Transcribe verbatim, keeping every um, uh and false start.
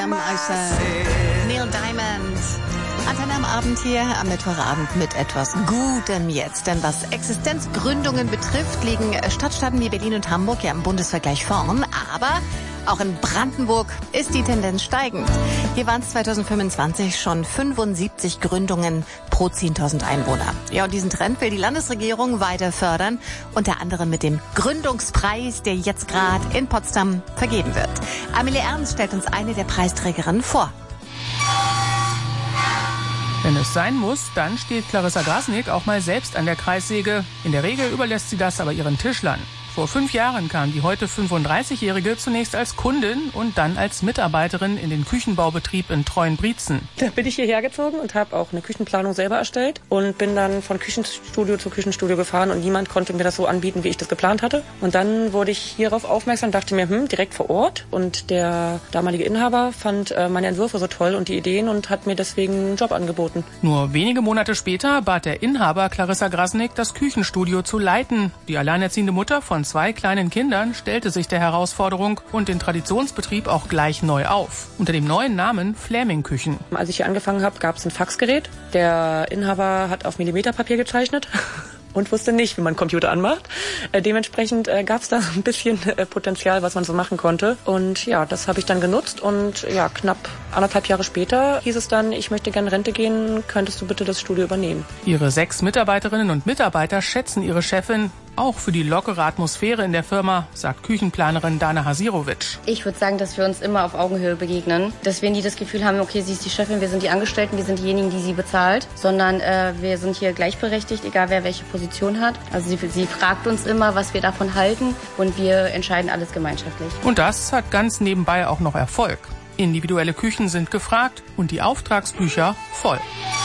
Come, I said. Neil Diamond. Antenne am Abend hier, am Mittwochabend mit etwas Gutem jetzt. Denn was Existenzgründungen betrifft, liegen Stadtstaaten wie Berlin und Hamburg ja im Bundesvergleich vorn. Aber auch in Brandenburg ist die Tendenz steigend. Hier waren es zweitausendfünfundzwanzig schon fünfundsiebzig Gründungen pro zehntausend Einwohner. Ja, und diesen Trend will die Landesregierung weiter fördern. Unter anderem mit dem Gründungspreis, der jetzt gerade in Potsdam vergeben wird. Amelie Ernst stellt uns eine der Preisträgerinnen vor. Wenn es sein muss, dann steht Clarissa Grasnick auch mal selbst an der Kreissäge. In der Regel überlässt sie das aber ihren Tischlern. Vor fünf Jahren kam die heute fünfunddreißigjährige zunächst als Kundin und dann als Mitarbeiterin in den Küchenbaubetrieb in Treuenbrietzen. Da bin ich hierher gezogen und habe auch eine Küchenplanung selber erstellt und bin dann von Küchenstudio zu Küchenstudio gefahren und niemand konnte mir das so anbieten, wie ich das geplant hatte. Und dann wurde ich hierauf aufmerksam, dachte mir, hm, direkt vor Ort. Und der damalige Inhaber fand äh, meine Entwürfe so toll und die Ideen und hat mir deswegen einen Job angeboten. Nur wenige Monate später bat der Inhaber Clarissa Grasnick, das Küchenstudio zu leiten. Die alleinerziehende Mutter von zwei kleinen Kindern stellte sich der Herausforderung und den Traditionsbetrieb auch gleich neu auf. Unter dem neuen Namen Fläming Küchen. Als ich hier angefangen habe, gab es ein Faxgerät. Der Inhaber hat auf Millimeterpapier gezeichnet. Und wusste nicht, wie man Computer anmacht. Äh, dementsprechend äh, gab es da ein bisschen äh, Potenzial, was man so machen konnte. Und ja, das habe ich dann genutzt. Und ja, knapp anderthalb Jahre später hieß es dann, ich möchte gerne Rente gehen, könntest du bitte das Studio übernehmen. Ihre sechs Mitarbeiterinnen und Mitarbeiter schätzen ihre Chefin auch für die lockere Atmosphäre in der Firma, sagt Küchenplanerin Dana Hasirovic. Ich würde sagen, dass wir uns immer auf Augenhöhe begegnen. Dass wir nie das Gefühl haben, okay, sie ist die Chefin, wir sind die Angestellten, wir sind diejenigen, die sie bezahlt. Sondern äh, wir sind hier gleichberechtigt, egal wer welche Position hat. Also sie, sie fragt uns immer, was wir davon halten und wir entscheiden alles gemeinschaftlich. Und das hat ganz nebenbei auch noch Erfolg. Individuelle Küchen sind gefragt und die Auftragsbücher voll.